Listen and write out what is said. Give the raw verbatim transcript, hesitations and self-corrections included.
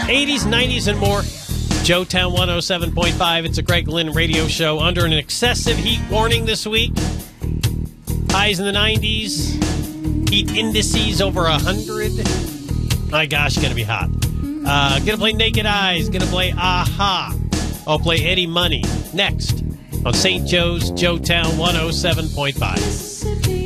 eighties, nineties, and more. Joetown one oh seven point five. It's a Greg Lynn radio show under an excessive heat warning this week. Highs in the nineties. Heat indices over one hundred. My gosh, going to be hot. Uh, going to play Naked Eyes. Going to play Aha. I'll play Eddie Money next on Saint Joe's Joetown one oh seven point five.